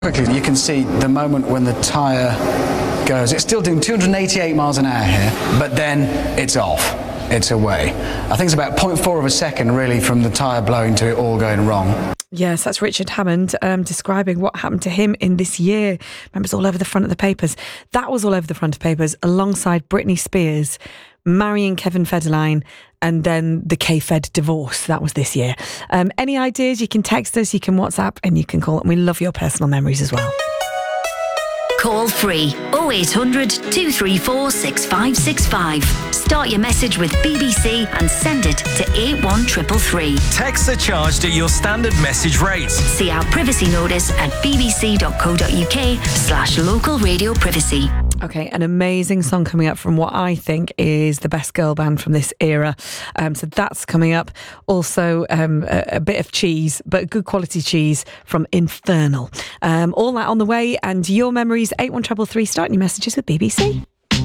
Quickly, you can see the moment when the tyre goes. It's still doing 288 miles an hour here, but then it's off. It's away. I think it's about 0.4 of a second, really, from the tyre blowing to it all going wrong. Yes, that's Richard Hammond describing what happened to him in this year. Remember, it's all over the front of the papers. That was all over the front of papers alongside Britney Spears marrying Kevin Federline and then the K-Fed divorce. That was this year. Any ideas? You can text us, you can WhatsApp, and you can call. And we love your personal memories as well. Call free 0800 234 6565. Start your message with BBC and send it to 81333. Texts are charged at your standard message rate. See our privacy notice at bbc.co.uk/local radio privacy. Okay, an amazing song coming up from what I think is the best girl band from this era. So that's coming up. Also, a bit of cheese, but good quality cheese from Infernal. All that on the way, and your memories, 81333, starting your messages with BBC.